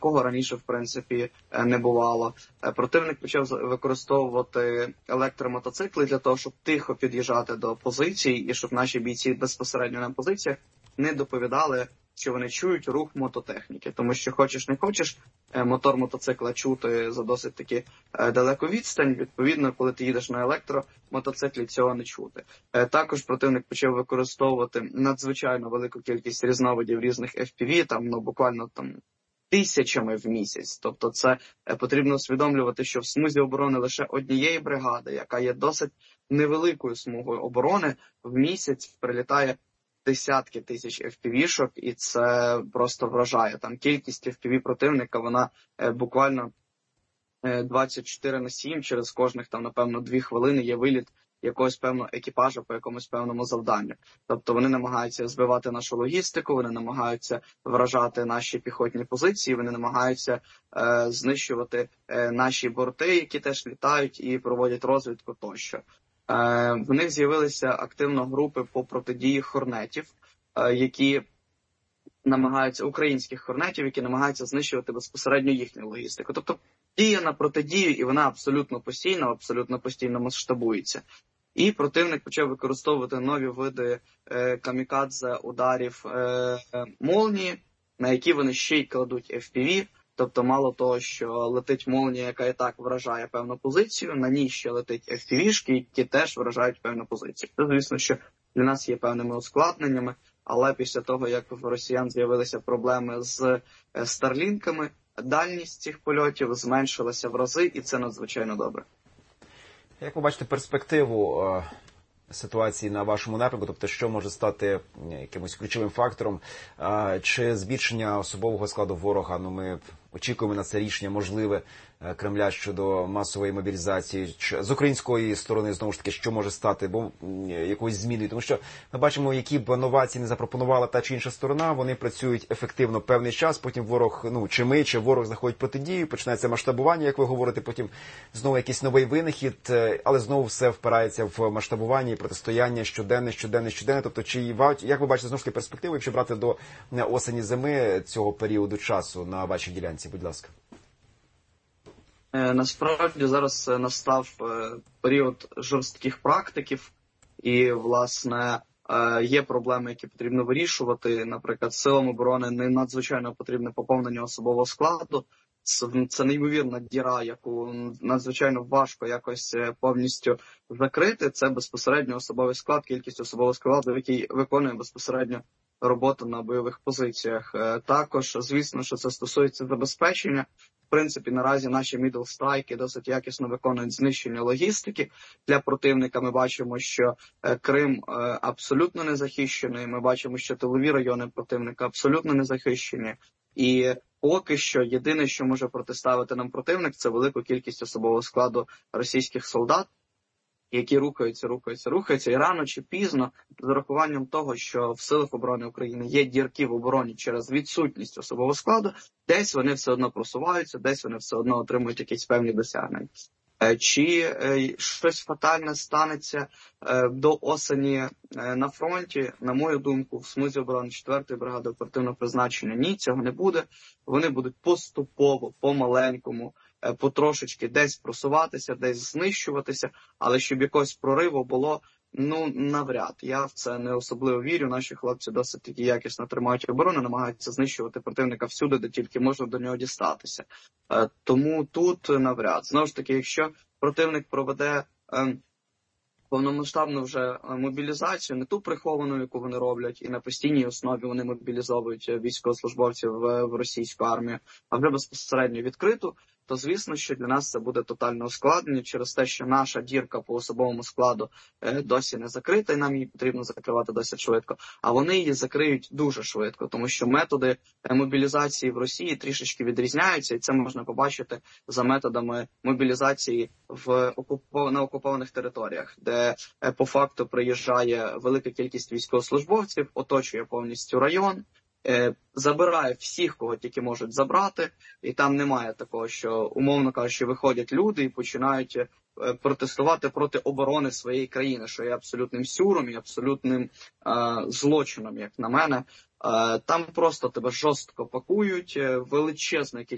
такого раніше, в принципі, не бувало. Противник почав використовувати електромотоцикли для того, щоб тихо під'їжджати до позицій і щоб наші бійці безпосередньо на позиціях не доповідали, що вони чують рух мототехніки. Тому що хочеш не хочеш мотор мотоцикла чути за досить таки далеку відстань. Відповідно, коли ти їдеш на електромотоциклі, цього не чути. Також противник почав використовувати надзвичайно велику кількість різновидів різних FPV, буквально тисячами в місяць. Тобто це потрібно усвідомлювати, що в смузі оборони лише однієї бригади, яка є досить невеликою смугою оборони, в місяць прилітає десятки тисяч FPV-шок, і це просто вражає. Там кількість FPV противника, вона буквально 24/7, через кожних, напевно, 2 хвилини є виліт якогось певного екіпажу по якомусь певному завданню. Тобто вони намагаються збивати нашу логістику, вони намагаються вражати наші піхотні позиції, вони намагаються знищувати наші борти, які теж літають і проводять розвідку тощо. В них з'явилися активно групи по протидії хорнетів, які намагаються, українських хорнетів, які намагаються знищувати безпосередньо їхню логістику. Тобто дія на протидію, і вона абсолютно постійно масштабується. І противник почав використовувати нові види камікадзе ударів молнії, на які вони ще й кладуть FPV. Тобто мало того, що летить молнія, яка і так вражає певну позицію, на ній ще летить FPV-шки, які теж вражають певну позицію. Це, звісно, що для нас є певними ускладненнями, але після того, як в росіян з'явилися проблеми з старлінками, дальність цих польотів зменшилася в рази, і це надзвичайно добре. Як ви бачите перспективу ситуації на вашому напрямку, тобто що може стати якимось ключовим фактором, чи збільшення особового складу ворога, ми очікуємо на це рішення можливе Кремля щодо масової мобілізації, з української сторони, знову ж таки, що може стати якоюсь зміною, тому що ми бачимо, які б новації не запропонувала та чи інша сторона, вони працюють ефективно певний час, потім ворог, чи ворог знаходить протидію, починається масштабування, як ви говорите, потім знову якийсь новий винахід, але знову все впирається в масштабування і протистояння щоденне, тобто як ви бачите, знову ж таки, перспективу, якщо брати до осені-зими цього періоду часу на вашій ділянці, будь ласка. Насправді зараз настав період жорстких практиків і, власне, є проблеми, які потрібно вирішувати. Наприклад, силам оборони не надзвичайно потрібне поповнення особового складу. Це неймовірна діра, яку надзвичайно важко якось повністю закрити. Це безпосередньо особовий склад, кількість особового складу, який виконує безпосередньо роботу на бойових позиціях. Також, звісно, що це стосується забезпечення. В принципі, наразі наші мідл-страйки досить якісно виконують знищення логістики для противника. Ми бачимо, що Крим абсолютно не захищений. Ми бачимо, що тилові райони противника абсолютно не захищені. І поки що єдине, що може протиставити нам противник, це велику кількість особового складу російських солдат, які рухаються, і рано чи пізно, з урахуванням того, що в силах оборони України є дірки в обороні через відсутність особового складу, десь вони все одно просуваються, десь вони все одно отримують якісь певні досягнення. Чи щось фатальне станеться до осені на фронті, на мою думку, в смузі оборони 4-ї бригади оперативного призначення? Ні, цього не буде. Вони будуть поступово, помаленькому, потрошечки десь просуватися, десь знищуватися, але щоб якогось прориву було, навряд. Я в це не особливо вірю. Наші хлопці досить таки якісно тримають оборону, намагаються знищувати противника всюди, де тільки можна до нього дістатися. Тому тут навряд. Знову ж таки, якщо противник проведе повномасштабну вже мобілізацію, не ту приховану, яку вони роблять, і на постійній основі вони мобілізовують військовослужбовців в російську армію, а вже безпосередньо відкриту, то звісно, що для нас це буде тотальне ускладнення через те, що наша дірка по особовому складу досі не закрита, і нам її потрібно закривати досить швидко. А вони її закриють дуже швидко, тому що методи мобілізації в Росії трішечки відрізняються, і це можна побачити за методами мобілізації на окупованих територіях, де по факту приїжджає велика кількість військовослужбовців, оточує повністю район, забирає всіх, кого тільки можуть забрати, і там немає такого, що, умовно кажучи, виходять люди і починають протестувати проти оборони своєї країни, що є абсолютним сюром і абсолютним злочином, як на мене. Там просто тебе жорстко пакують, величезна кількість